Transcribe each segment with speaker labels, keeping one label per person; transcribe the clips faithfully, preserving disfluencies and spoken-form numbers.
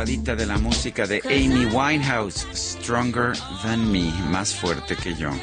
Speaker 1: probadita de la música de Amy Winehouse, Stronger Than Me, más fuerte que yo.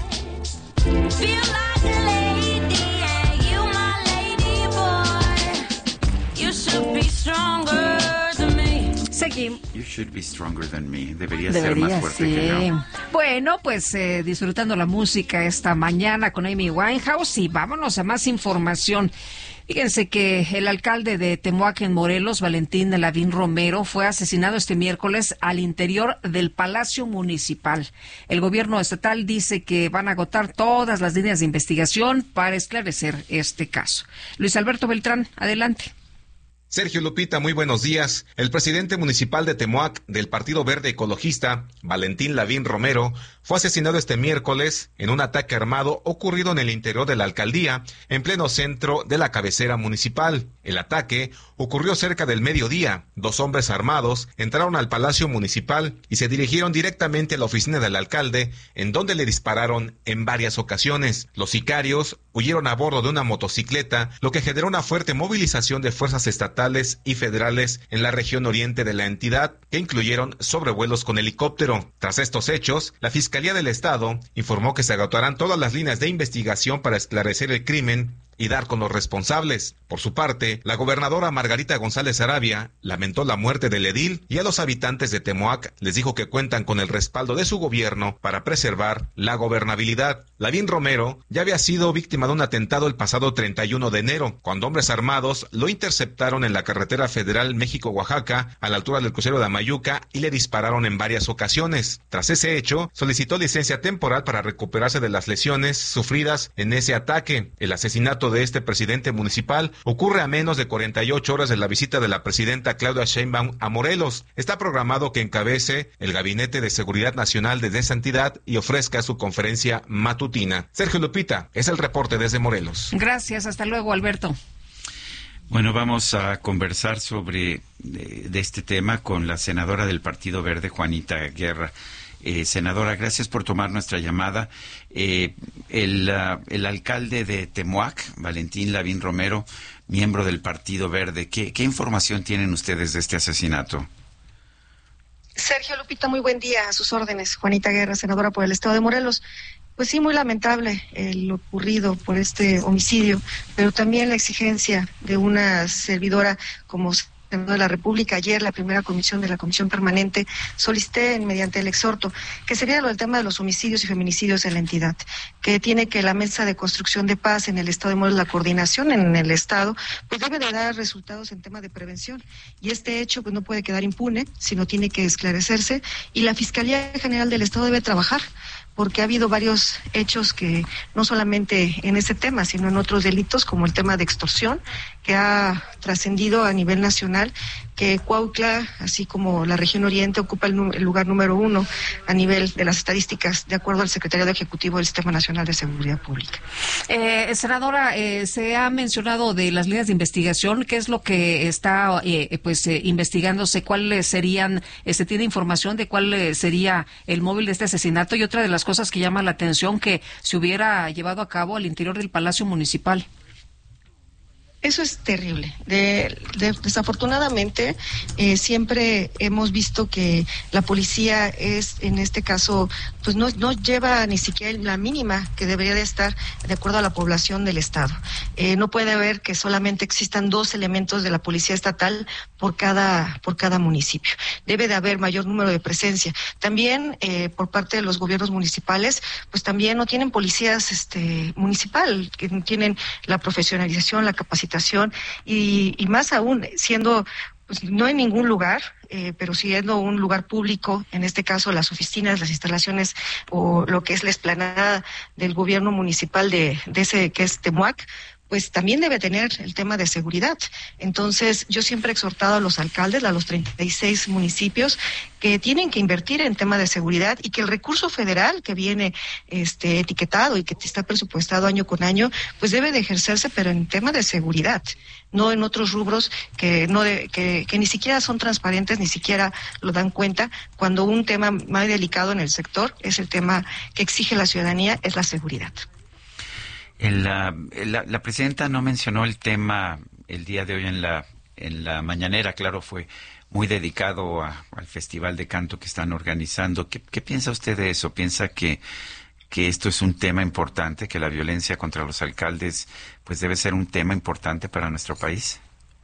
Speaker 2: Seguimos.
Speaker 1: You should be stronger than me. Debería,
Speaker 2: Debería
Speaker 1: ser más fuerte
Speaker 2: sí.
Speaker 1: que yo.
Speaker 2: Bueno, pues eh, disfrutando la música esta mañana con Amy Winehouse y vámonos a más información. Fíjense que el alcalde de Temoac en Morelos, Valentín Lavín Romero, fue asesinado este miércoles al interior del Palacio Municipal. El gobierno estatal dice que van a agotar todas las líneas de investigación para esclarecer este caso. Luis Alberto Beltrán, adelante.
Speaker 3: Sergio, Lupita, muy buenos días. El presidente municipal de Temoac del Partido Verde Ecologista, Valentín Lavín Romero, fue asesinado este miércoles en un ataque armado ocurrido en el interior de la alcaldía, en pleno centro de la cabecera municipal. El ataque ocurrió cerca del mediodía. Dos hombres armados entraron al Palacio Municipal y se dirigieron directamente a la oficina del alcalde, en donde le dispararon en varias ocasiones. Los sicarios huyeron a bordo de una motocicleta, lo que generó una fuerte movilización de fuerzas estatales y federales en la región oriente de la entidad, que incluyeron sobrevuelos con helicóptero. Tras estos hechos, la Fiscalía del Estado informó que se agotarán todas las líneas de investigación para esclarecer el crimen y dar con los responsables. Por su parte, la gobernadora Margarita González Arabia lamentó la muerte del edil y a los habitantes de Temoac les dijo que cuentan con el respaldo de su gobierno para preservar la gobernabilidad. Lavín Romero ya había sido víctima de un atentado el pasado treinta y uno de enero, cuando hombres armados lo interceptaron en la carretera federal México-Oaxaca, a la altura del crucero de Amayuca, y le dispararon en varias ocasiones. Tras ese hecho, solicitó licencia temporal para recuperarse de las lesiones sufridas en ese ataque. El asesinato de este presidente municipal ocurre a menos de cuarenta y ocho horas de la visita de la presidenta Claudia Sheinbaum a Morelos. Está programado que encabece el Gabinete de Seguridad Nacional de esa entidad y ofrezca su conferencia matutina. Sergio, Lupita, es el reporte desde Morelos.
Speaker 2: Gracias, hasta luego, Alberto.
Speaker 1: Bueno, vamos a conversar sobre de, de este tema con la senadora del Partido Verde, Juanita Guerra. Eh, senadora, gracias por tomar nuestra llamada. Eh, el, uh, el alcalde de Temoac, Valentín Lavín Romero, miembro del Partido Verde, ¿qué, qué información tienen ustedes de este asesinato?
Speaker 4: Sergio, Lupita, muy buen día. A sus órdenes. Juanita Guerra, senadora por el Estado de Morelos. Pues sí, muy lamentable eh, lo ocurrido por este homicidio, pero también la exigencia de una servidora como Senado de la República. Ayer la primera comisión de la Comisión Permanente solicité mediante el exhorto que se viera lo del tema de los homicidios y feminicidios en la entidad, que tiene que la Mesa de Construcción de Paz en el Estado de Morelos, la coordinación en el Estado, pues debe de dar resultados en tema de prevención, y este hecho pues no puede quedar impune, sino tiene que esclarecerse, y la Fiscalía General del Estado debe trabajar, porque ha habido varios hechos que no solamente en ese tema, sino en otros delitos, como el tema de extorsión, que ha trascendido a nivel nacional, que Cuautla, así como la región oriente, ocupa el, el lugar número uno a nivel de las estadísticas, de acuerdo al Secretariado Ejecutivo del Sistema Nacional de Seguridad Pública.
Speaker 2: Eh, senadora, eh, se ha mencionado de las líneas de investigación. ¿Qué es lo que está eh, pues eh, investigándose? ¿Cuáles serían, eh, se tiene información de cuál eh, sería el móvil de este asesinato? Y otra de las cosas que llama la atención, que se hubiera llevado a cabo al interior del Palacio Municipal.
Speaker 4: Eso es terrible. De, de, desafortunadamente, eh, siempre hemos visto que la policía es, en este caso, pues no, no lleva ni siquiera la mínima que debería de estar de acuerdo a la población del Estado. Eh, no puede haber que solamente existan dos elementos de la policía estatal por cada, por cada municipio. Debe de haber mayor número de presencia. También, eh, por parte de los gobiernos municipales, pues también no tienen policías este, municipal, que tienen la profesionalización, la capacitación, y, y más aún siendo pues no en ningún lugar, eh, pero siendo un lugar público, en este caso las oficinas, las instalaciones o lo que es la explanada del gobierno municipal de, de ese que es Temoac, pues también debe tener el tema de seguridad. Entonces, yo siempre he exhortado a los alcaldes, a los treinta y seis municipios, que tienen que invertir en tema de seguridad, y que el recurso federal que viene este etiquetado y que está presupuestado año con año, pues debe de ejercerse, pero en tema de seguridad, no en otros rubros que no de, que, que ni siquiera son transparentes, ni siquiera lo dan cuenta, cuando un tema más delicado en el sector es el tema que exige la ciudadanía, es la seguridad.
Speaker 1: El, la, la, la presidenta no mencionó el tema el día de hoy en la en la mañanera, claro, fue muy dedicado a, al festival de canto que están organizando. ¿Qué, qué piensa usted de eso? ¿Piensa que, que esto es un tema importante, que la violencia contra los alcaldes pues debe ser un tema importante para nuestro país?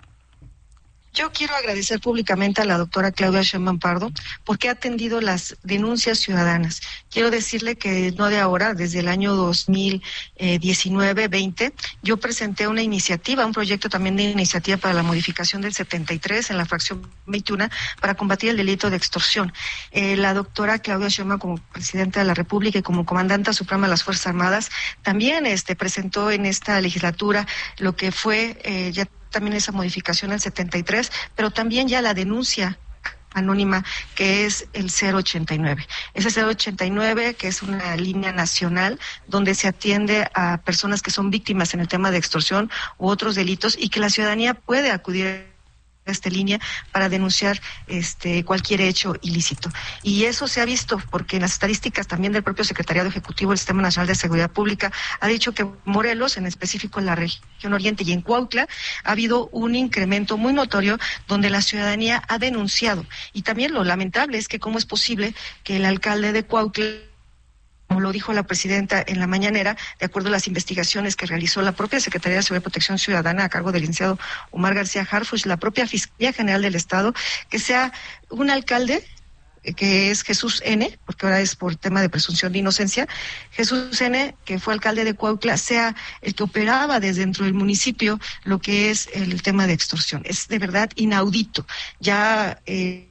Speaker 4: Yo quiero agradecer públicamente a la doctora Claudia Sheinbaum Pardo porque ha atendido las denuncias ciudadanas. Quiero decirle que no de ahora, desde el año dos mil diecinueve veinte, yo presenté una iniciativa, un proyecto también de iniciativa para la modificación del setenta y tres en la fracción veintiuno para combatir el delito de extorsión. Eh, la doctora Claudia Sheinbaum, como presidenta de la República y como comandante suprema de las Fuerzas Armadas, también este presentó en esta legislatura lo que fue eh, ya también esa modificación al setenta y tres, pero también ya la denuncia anónima, que es el cero ochenta y nueve. Ese cero ochenta y nueve, que es una línea nacional donde se atiende a personas que son víctimas en el tema de extorsión u otros delitos y que la ciudadanía puede acudir a esta línea para denunciar este cualquier hecho ilícito. Y eso se ha visto porque en las estadísticas también del propio Secretariado Ejecutivo del Sistema Nacional de Seguridad Pública ha dicho que Morelos, en específico en la región oriente y en Cuautla, ha habido un incremento muy notorio donde la ciudadanía ha denunciado. Y también lo lamentable es que cómo es posible que el alcalde de Cuautla, como lo dijo la presidenta en la mañanera, de acuerdo a las investigaciones que realizó la propia Secretaría de Seguridad y Protección Ciudadana a cargo del licenciado Omar García Harfuch, la propia Fiscalía General del Estado, que sea un alcalde que es Jesús N., porque ahora es por tema de presunción de inocencia, Jesús N., que fue alcalde de Cuautla, sea el que operaba desde dentro del municipio lo que es el tema de extorsión. Es de verdad inaudito. Ya... Eh,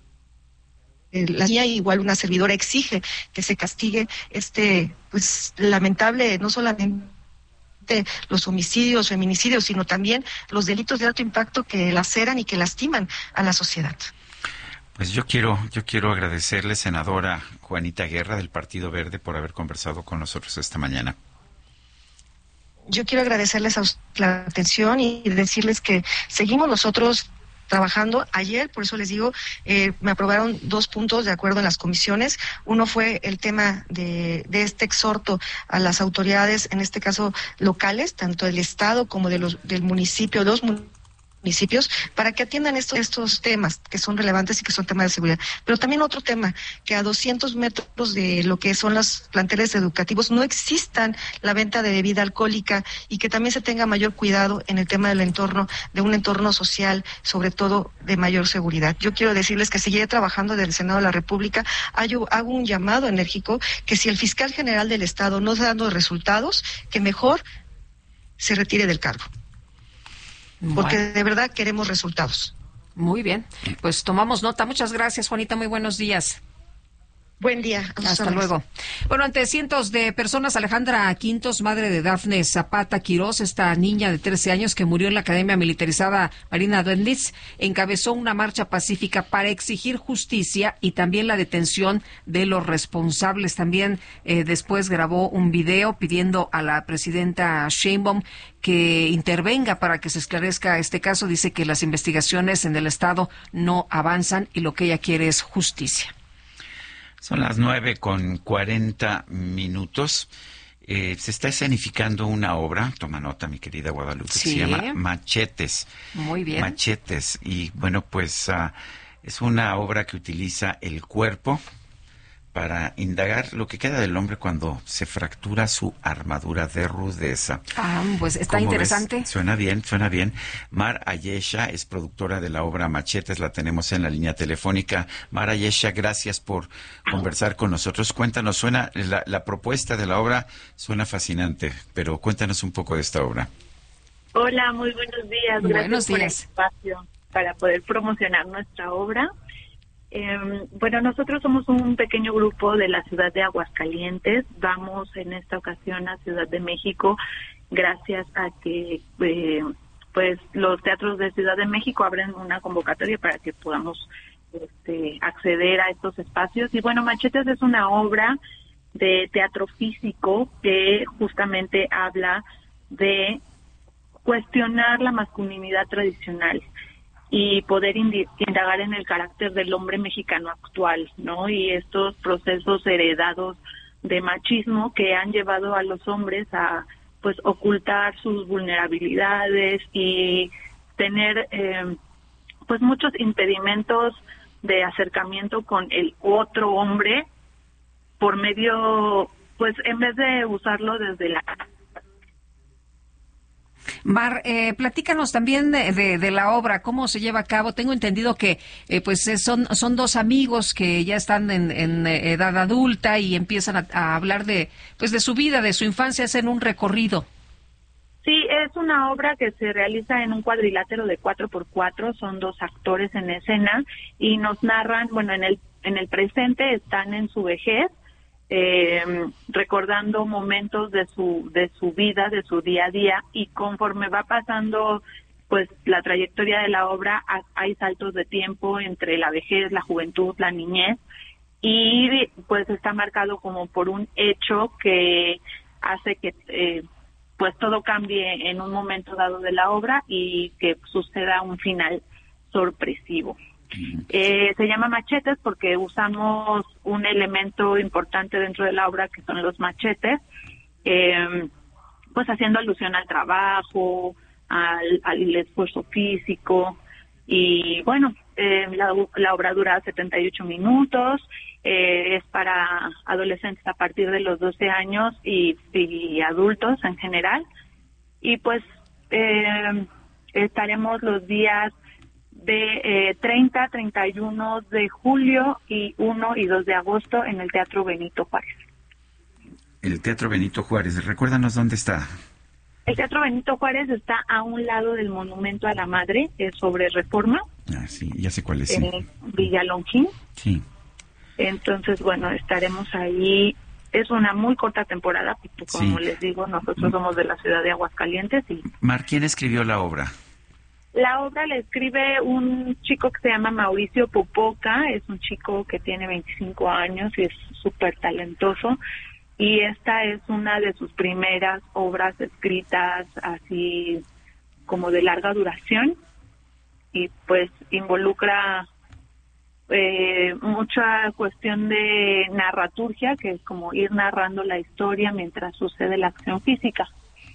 Speaker 4: La igual una servidora exige que se castigue este pues lamentable, no solamente los homicidios, feminicidios, sino también los delitos de alto impacto que laceran y que lastiman a la sociedad.
Speaker 1: Pues yo quiero, yo quiero agradecerle, senadora Juanita Guerra del Partido Verde, por haber conversado con nosotros esta mañana.
Speaker 4: Yo quiero agradecerles a ustedes la atención y decirles que seguimos nosotros trabajando. Ayer, por eso les digo, eh, me aprobaron dos puntos de acuerdo en las comisiones. Uno fue el tema de, de este exhorto a las autoridades, en este caso locales, tanto del Estado como de los del municipio, dos municipios, para que atiendan estos, estos temas que son relevantes y que son temas de seguridad. Pero también otro tema, que a doscientos metros de lo que son los planteles educativos no existan la venta de bebida alcohólica y que también se tenga mayor cuidado en el tema del entorno, de un entorno social, sobre todo de mayor seguridad. Yo quiero decirles que seguiré trabajando desde el Senado de la República. Hago, hago un llamado enérgico que si el fiscal general del Estado no está dando resultados, que mejor se retire del cargo. Porque bueno, de verdad queremos resultados.
Speaker 2: Muy bien, pues tomamos nota. Muchas gracias, Juanita. Muy buenos días.
Speaker 4: Buen día.
Speaker 2: Hasta luego. Bueno, ante cientos de personas, Alejandra Quintos, madre de Dafne Zapata Quirós, esta niña de trece años que murió en la Academia Militarizada Marina Dönitz, encabezó una marcha pacífica para exigir justicia y también la detención de los responsables. También eh, después grabó un video pidiendo a la presidenta Sheinbaum que intervenga para que se esclarezca este caso. Dice que las investigaciones en el Estado no avanzan y lo que ella quiere es justicia.
Speaker 1: Son las nueve con cuarenta minutos. Eh, se está escenificando una obra, toma nota mi querida Guadalupe,
Speaker 2: sí,
Speaker 1: que se llama Machetes.
Speaker 2: Muy bien.
Speaker 1: Machetes. Y bueno, pues uh, es una obra que utiliza el cuerpo para indagar lo que queda del hombre cuando se fractura su armadura de rudeza.
Speaker 2: Ah, pues está interesante.
Speaker 1: ¿Ves? Suena bien, suena bien. Mar Ayesha es productora de la obra Machetes, la tenemos en la línea telefónica. Mar Ayesha, gracias por conversar con nosotros. Cuéntanos, suena la, la propuesta de la obra suena fascinante, pero cuéntanos un poco de esta obra.
Speaker 5: Hola, muy buenos días. Gracias
Speaker 2: buenos
Speaker 5: por
Speaker 2: días.
Speaker 5: el espacio para poder promocionar nuestra obra. Eh, bueno, nosotros somos un pequeño grupo de la ciudad de Aguascalientes. Vamos en esta ocasión a Ciudad de México gracias a que eh, pues los teatros de Ciudad de México abren una convocatoria para que podamos este, acceder a estos espacios. Y bueno, Machetes es una obra de teatro físico que justamente habla de cuestionar la masculinidad tradicional y poder indagar en el carácter del hombre mexicano actual, ¿no? Y estos procesos heredados de machismo que han llevado a los hombres a, pues, ocultar sus vulnerabilidades y tener, eh, pues muchos impedimentos de acercamiento con el otro hombre por medio, pues en vez de usarlo desde la...
Speaker 2: Mar, eh, platícanos también de, de, de la obra, cómo se lleva a cabo. Tengo entendido que eh, pues son son dos amigos que ya están en, en edad adulta y empiezan a, a hablar de pues de su vida, de su infancia, hacen un recorrido.
Speaker 5: Sí, es una obra que se realiza en un cuadrilátero de cuatro por cuatro, son dos actores en escena y nos narran, bueno, en el en el presente están en su vejez, eh, recordando momentos de su de su vida, de su día a día, y conforme va pasando pues la trayectoria de la obra, hay saltos de tiempo entre la vejez, la juventud, la niñez, y pues está marcado como por un hecho que hace que eh, pues todo cambie en un momento dado de la obra y que suceda un final sorpresivo. Eh, se llama Machetes porque usamos un elemento importante dentro de la obra que son los machetes, eh, pues haciendo alusión al trabajo, al, al esfuerzo físico, y bueno, eh, la, la obra dura setenta y ocho minutos, eh, es para adolescentes a partir de los doce años y, y adultos en general, y pues eh, estaremos los días de eh, treinta, treinta y uno de julio y uno y dos de agosto en el Teatro Benito Juárez.
Speaker 1: El Teatro Benito Juárez, recuérdanos dónde está.
Speaker 5: El Teatro Benito Juárez está a un lado del Monumento a la Madre, es sobre Reforma.
Speaker 1: Ah, sí, ya sé cuál es.
Speaker 5: En
Speaker 1: sí.
Speaker 5: Villalongín.
Speaker 1: Sí.
Speaker 5: Entonces, bueno, estaremos ahí. Es una muy corta temporada, porque como sí. les digo, nosotros somos de la ciudad de Aguascalientes. Y
Speaker 1: Mar, ¿quién escribió la obra?
Speaker 5: La obra la escribe un chico que se llama Mauricio Popoca, es un chico que tiene veinticinco años y es súper talentoso, y esta es una de sus primeras obras escritas así como de larga duración, y pues involucra eh, mucha cuestión de narraturgia, que es como ir narrando la historia mientras sucede la acción física.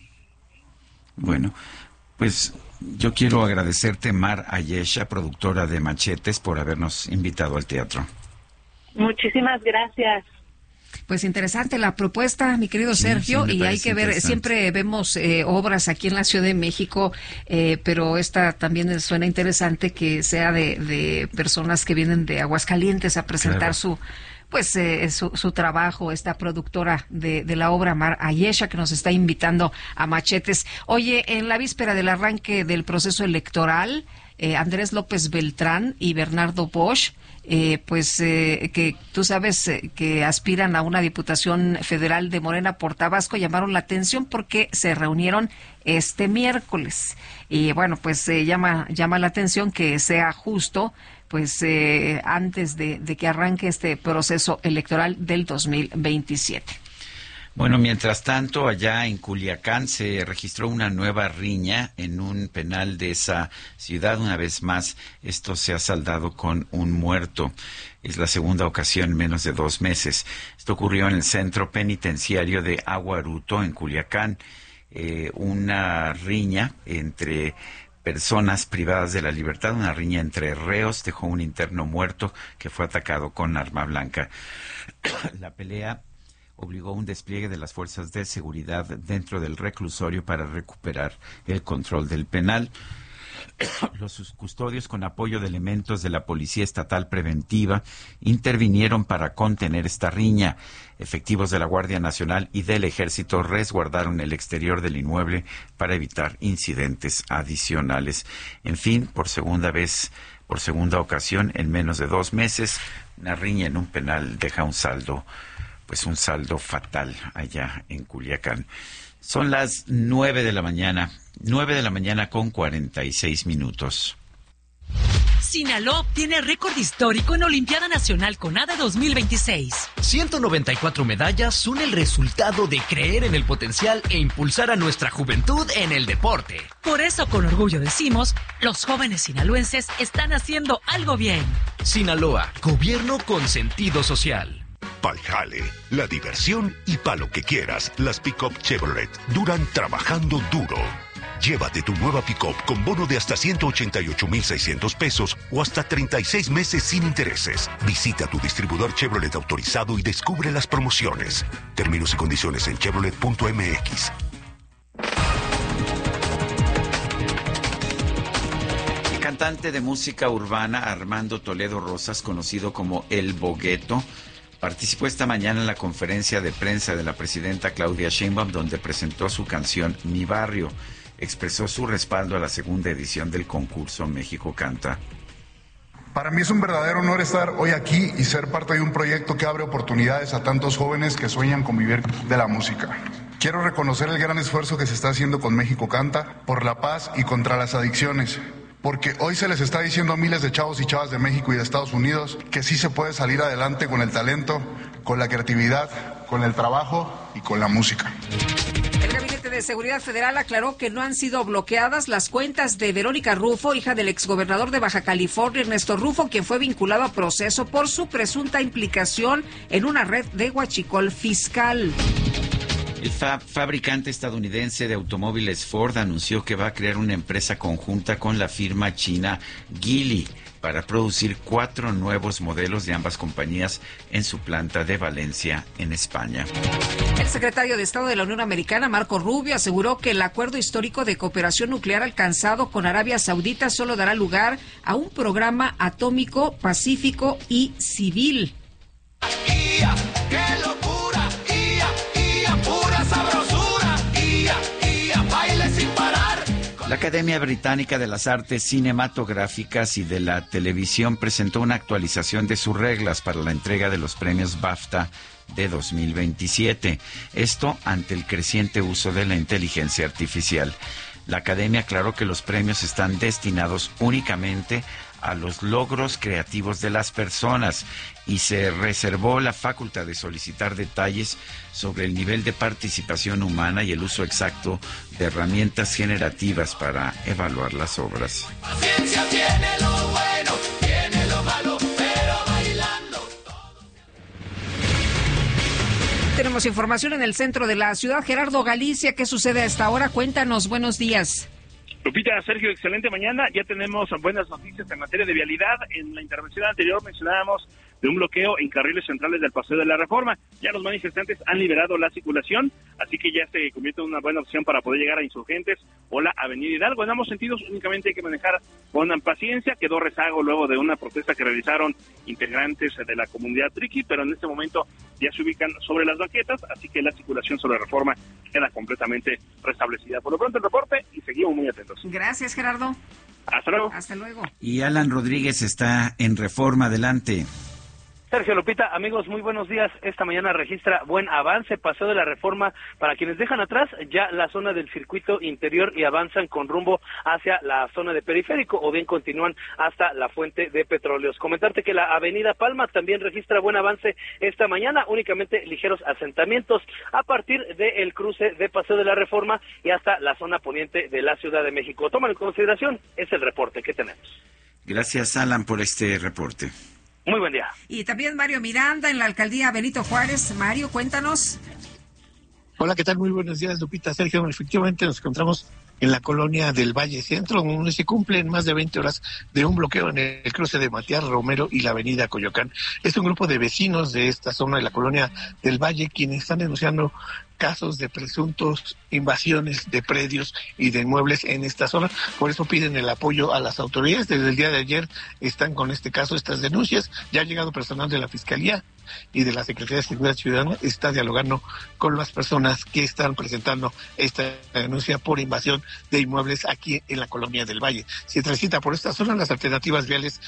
Speaker 1: Bueno, pues yo quiero agradecerte, Mar Ayesha, productora de Machetes, por habernos invitado al teatro.
Speaker 5: Muchísimas gracias.
Speaker 2: Pues interesante la propuesta, mi querido
Speaker 1: sí,
Speaker 2: Sergio,
Speaker 1: sí,
Speaker 2: y hay que ver, siempre vemos eh, obras aquí en la Ciudad de México, eh, pero esta también suena interesante que sea de, de personas que vienen de Aguascalientes a presentar claro. su pues eh, su, su trabajo, esta productora de, de la obra, Mar Ayesha, que nos está invitando a Machetes. Oye, en la víspera del arranque del proceso electoral, eh, Andrés López Beltrán y Bernardo Bosch, eh, pues eh, que tú sabes eh, que aspiran a una diputación federal de Morena por Tabasco, llamaron la atención porque se reunieron este miércoles. Y bueno, pues eh, llama, llama la atención que sea justo pues eh, antes de, de que arranque este proceso electoral del dos mil veintisiete.
Speaker 1: Bueno, mientras tanto, allá en Culiacán se registró una nueva riña en un penal de esa ciudad. Una vez más, esto se ha saldado con un muerto. Es la segunda ocasión en menos de dos meses. Esto ocurrió en el centro penitenciario de Aguaruto, en Culiacán. Eh, una riña entre personas privadas de la libertad, una riña entre reos, dejó un interno muerto que fue atacado con arma blanca. La pelea obligó a un despliegue de las fuerzas de seguridad dentro del reclusorio para recuperar el control del penal. Los custodios, con apoyo de elementos de la Policía Estatal Preventiva, intervinieron para contener esta riña. Efectivos de la Guardia Nacional y del Ejército resguardaron el exterior del inmueble para evitar incidentes adicionales. En fin, por segunda vez, por segunda ocasión, en menos de dos meses, una riña en un penal deja un saldo, pues un saldo fatal allá en Culiacán. Son las nueve de la mañana, nueve de la mañana con cuarenta y seis minutos.
Speaker 6: Sinaloa obtiene récord histórico en Olimpiada Nacional CONADE dos mil veintiséis.
Speaker 7: ciento noventa y cuatro medallas son el resultado de creer en el potencial e impulsar a nuestra juventud en el deporte.
Speaker 6: Por eso, con orgullo decimos, los jóvenes sinaloenses están haciendo algo bien.
Speaker 7: Sinaloa, gobierno con sentido social.
Speaker 8: Pa'l jale, la diversión y pa' lo que quieras, las pick-up Chevrolet duran trabajando duro. Llévate tu nueva pick-up con bono de hasta ciento ochenta y ocho mil seiscientos pesos o hasta treinta y seis meses sin intereses. Visita tu distribuidor Chevrolet autorizado y descubre las promociones. Términos y condiciones en chevrolet punto m x.
Speaker 1: El cantante de música urbana Armando Toledo Rosas, conocido como El Bogueto, participó esta mañana en la conferencia de prensa de la presidenta Claudia Sheinbaum, donde presentó su canción Mi Barrio. Expresó su respaldo a la segunda edición del concurso México Canta.
Speaker 9: Para mí es un verdadero honor estar hoy aquí y ser parte de un proyecto que abre oportunidades a tantos jóvenes que sueñan con vivir de la música. Quiero reconocer el gran esfuerzo que se está haciendo con México Canta por la paz y contra las adicciones, porque hoy se les está diciendo a miles de chavos y chavas de México y de Estados Unidos que sí se puede salir adelante con el talento, con la creatividad, con el trabajo y con la música.
Speaker 2: El Gabinete de Seguridad Federal aclaró que no han sido bloqueadas las cuentas de Verónica Rufo, hija del exgobernador de Baja California, Ernesto Rufo, quien fue vinculado a proceso por su presunta implicación en una red de huachicol fiscal.
Speaker 1: El fa- fabricante estadounidense de automóviles Ford anunció que va a crear una empresa conjunta con la firma china Geely para producir cuatro nuevos modelos de ambas compañías en su planta de Valencia, en España.
Speaker 2: El secretario de Estado de la Unión Americana, Marco Rubio, aseguró que el acuerdo histórico de cooperación nuclear alcanzado con Arabia Saudita solo dará lugar a un programa atómico pacífico y civil.
Speaker 10: ¡Ia! ¡Qué locura! ¡Ia! ¡Ia! ¡Pura sabrosura! ¡Ia! ¡Ia! ¡Baile sin parar!
Speaker 1: La Academia Británica de las Artes Cinematográficas y de la Televisión presentó una actualización de sus reglas para la entrega de los premios BAFTA de dos mil veintisiete. Esto ante el creciente uso de la inteligencia artificial. La Academia aclaró que los premios están destinados únicamente a los logros creativos de las personas y se reservó la facultad de solicitar detalles sobre el nivel de participación humana y el uso exacto de herramientas generativas para evaluar las obras.
Speaker 10: Paciencia tiene lo bueno, tiene lo malo, pero bailando todo.
Speaker 2: Tenemos información en el centro de la ciudad. Gerardo Galicia, ¿qué sucede a esta hora? Cuéntanos, buenos días.
Speaker 11: Lupita, Sergio, excelente mañana. Ya tenemos buenas noticias en materia de vialidad. En la intervención anterior mencionábamos de un bloqueo en carriles centrales del Paseo de la Reforma. Ya los manifestantes han liberado la circulación, así que ya se convierte en una buena opción para poder llegar a Insurgentes o la Avenida Hidalgo. En ambos sentidos únicamente hay que manejar con paciencia. Quedó rezago luego de una protesta que realizaron integrantes de la comunidad Triqui, pero en este momento ya se ubican sobre las banquetas, así que la circulación sobre Reforma queda completamente restablecida. Por lo pronto el reporte y seguimos muy atentos.
Speaker 2: Gracias, Gerardo.
Speaker 11: Hasta luego.
Speaker 2: Hasta luego.
Speaker 1: Y Alan Rodríguez está en Reforma. Adelante.
Speaker 12: Sergio, Lupita, amigos, muy buenos días. Esta mañana registra buen avance, Paseo de la Reforma. Para quienes dejan atrás ya la zona del circuito interior y avanzan con rumbo hacia la zona de periférico o bien continúan hasta la fuente de petróleos. Comentarte que la avenida Palma también registra buen avance esta mañana, únicamente ligeros asentamientos a partir del cruce de Paseo de la Reforma y hasta la zona poniente de la Ciudad de México. Toman en consideración, es el reporte que tenemos.
Speaker 1: Gracias, Alan, por este reporte.
Speaker 12: Muy buen día.
Speaker 2: Y también Mario Miranda en la alcaldía Benito Juárez. Mario, cuéntanos.
Speaker 13: Hola, ¿qué tal? Muy buenos días, Lupita, Sergio. Efectivamente nos encontramos en la colonia del Valle Centro, donde se cumplen más de veinte horas de un bloqueo en el cruce de Matías Romero y la avenida Coyoacán. Es un grupo de vecinos de esta zona de la colonia del Valle quienes están denunciando casos de presuntos invasiones de predios y de inmuebles en esta zona. Por eso piden el apoyo a las autoridades. Desde el día de ayer están con este caso, estas denuncias. Ya ha llegado personal de la Fiscalía y de la Secretaría de Seguridad Ciudadana. Está dialogando con las personas que están presentando esta denuncia por invasión de inmuebles aquí en la colonia del Valle. Si transita por esta zona, las alternativas viales